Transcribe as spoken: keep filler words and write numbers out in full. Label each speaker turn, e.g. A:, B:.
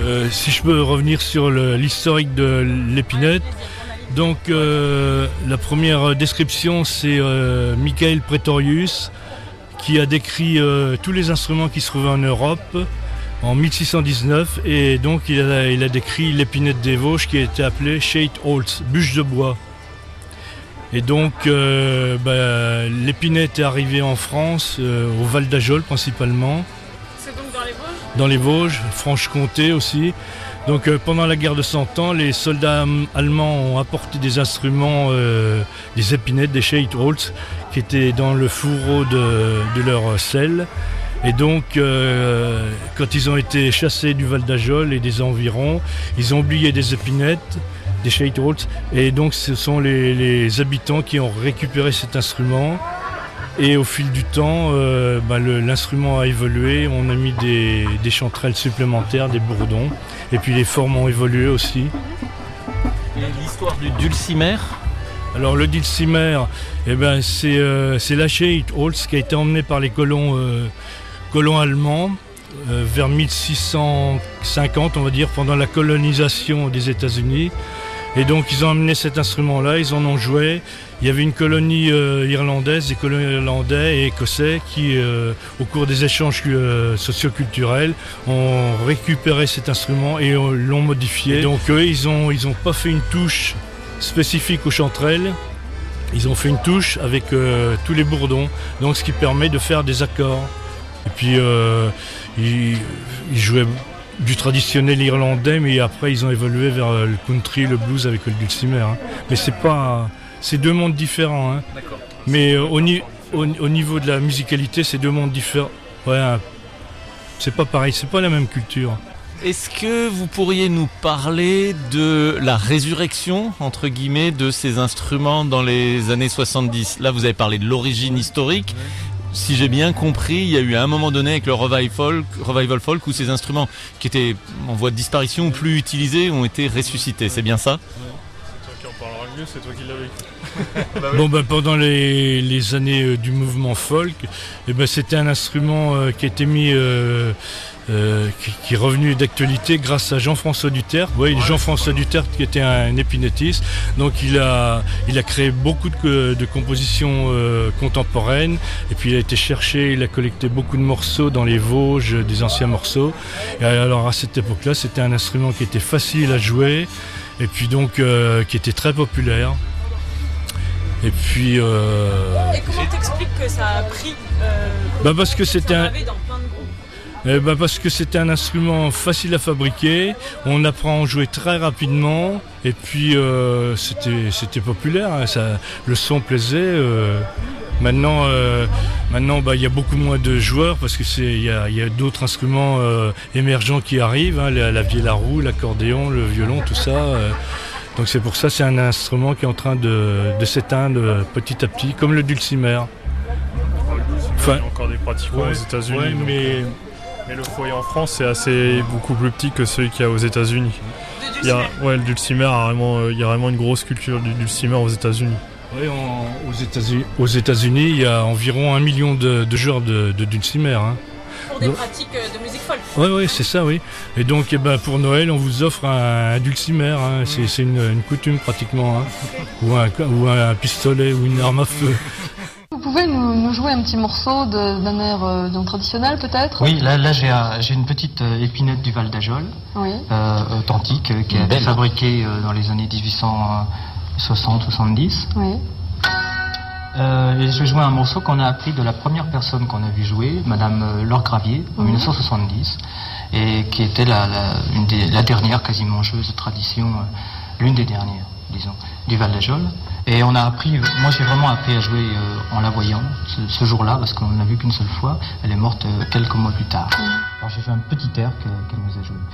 A: Euh, si je peux revenir sur le, l'historique de l'épinette, donc euh, la première description c'est euh, Michael Praetorius qui a décrit euh, tous les instruments qui se trouvaient en Europe en mille six cent dix-neuf et donc il a, il a décrit l'épinette des Vosges qui a été appelée Scheitholz, bûche de bois. Et donc euh, bah, l'épinette est arrivée en France, euh, au Val d'Ajol principalement.
B: C'est donc dans les Vosges ?
A: Dans les Vosges, Franche-Comté aussi. Donc euh, pendant la guerre de Cent Ans, les soldats allemands ont apporté des instruments, euh, des épinettes, des Scheitholz, qui étaient dans le fourreau de, de leur selle. Et donc, euh, quand ils ont été chassés du Val d'Ajol et des environs, ils ont oublié des épinettes, des Scheitholz, et donc ce sont les, les habitants qui ont récupéré cet instrument. Et au fil du temps, euh, bah, le, l'instrument a évolué, on a mis des, des chanterelles supplémentaires, des bourdons, et puis les formes ont évolué aussi.
C: Et l'histoire du dulcimer ?
A: Alors le dulcimer, eh ben, c'est, euh, c'est la Scheitholz qui a été emmené par les colons, euh, colons allemands euh, vers mille six cent cinquante, on va dire, pendant la colonisation des États-Unis. Et donc ils ont amené cet instrument-là, ils en ont joué. Il y avait une colonie euh, irlandaise, des colons irlandais et écossais qui, euh, au cours des échanges euh, socioculturels, ont récupéré cet instrument et euh, l'ont modifié. Et donc eux, ils ont, ils ont pas fait une touche spécifique aux chanterelles. Ils ont fait une touche avec euh, tous les bourdons, donc ce qui permet de faire des accords. Et puis euh, ils, ils jouaient du traditionnel irlandais, mais après ils ont évolué vers le country, le blues avec le dulcimer. Hein. Mais c'est pas, c'est deux mondes différents. Hein.
C: D'accord.
A: Mais euh, au, ni- au, au niveau de la musicalité, c'est deux mondes différents. Ouais, hein. C'est pas pareil, c'est pas la même culture.
C: Est-ce que vous pourriez nous parler de la résurrection, entre guillemets, de ces instruments dans les années soixante-dix ? Là, vous avez parlé de l'origine historique. Si j'ai bien compris, il y a eu à un moment donné avec le revival folk, revival folk où ces instruments qui étaient en voie de disparition ou plus utilisés ont été ressuscités. C'est bien ça ?
D: C'est toi qui en parlera mieux, c'est toi qui l'as vécu.
A: Bah oui. Bon, ben, pendant les, les années euh, du mouvement folk, eh ben, c'était un instrument euh, qui a été mis, euh, euh, qui, qui est revenu d'actualité grâce à Jean-François Dutertre. Oui, ouais, Jean-François Dutertre qui était un épinettiste. Donc il a, il a créé beaucoup de, de compositions euh, contemporaines. Et puis il a été chercher, il a collecté beaucoup de morceaux dans les Vosges, des anciens morceaux. Et alors à cette époque-là, c'était un instrument qui était facile à jouer. Et puis donc euh, qui était très populaire. Et puis. Euh...
B: Et comment t'expliques que ça a pris euh,
A: bah parce que c'était un.
B: Dans plein de groupes.
A: Eh bah parce que c'était un instrument facile à fabriquer. On apprend à en jouer très rapidement. Et puis euh, c'était c'était populaire. Hein, ça, le son plaisait. Euh... Maintenant, euh, maintenant, bah, il y a beaucoup moins de joueurs parce que c'est, il y a, il y a d'autres instruments euh, émergents qui arrivent, hein, la, la vielle à roue, l'accordéon, le violon, tout ça. Euh, donc c'est pour ça, c'est un instrument qui est en train de, de s'éteindre petit à petit, comme le dulcimer.
D: Enfin, il y a encore des pratiquants
A: ouais,
D: aux États-Unis.
A: Ouais, mais...
D: Euh, mais le foyer en France, c'est assez beaucoup plus petit que celui qu'il y a aux États-Unis. Il y a, ouais, le dulcimer a vraiment, euh, il y a vraiment une grosse culture du dulcimer aux États-Unis.
A: Oui, en, aux, États-Unis, aux États-Unis, il y a environ un million de, de joueurs de, de dulcimer. Hein.
B: Pour des donc, pratiques de musique folk.
A: Oui, oui, c'est ça, oui. Et donc, eh ben, pour Noël, on vous offre un, un dulcimer. Hein. Mmh. C'est, c'est une, une coutume pratiquement. Hein. Ou, un, ou un pistolet ou une arme à feu.
E: Vous pouvez nous, nous jouer un petit morceau de, d'un air euh, traditionnel, peut-être ?
F: Oui, là, là j'ai, un, j'ai une petite euh, épinette du Val d'Ajol, oui. euh, authentique, euh, qui a été fabriquée euh, dans les années dix-huit cent soixante soixante-dix.
E: Oui.
F: Euh, et je vais jouer un morceau qu'on a appris de la première personne qu'on a vu jouer, Madame Laure Gravier, en mmh. dix-neuf cent soixante-dix, et qui était la, la, une des, la dernière quasiment joueuse de tradition, euh, l'une des dernières, disons, du Val d'Ajol. Et on a appris, moi j'ai vraiment appris à jouer euh, en la voyant ce, ce jour-là, parce qu'on ne l'a vue qu'une seule fois. Elle est morte euh, quelques mois plus tard. Mmh. Alors j'ai fait un petit air que, qu'elle nous a joué.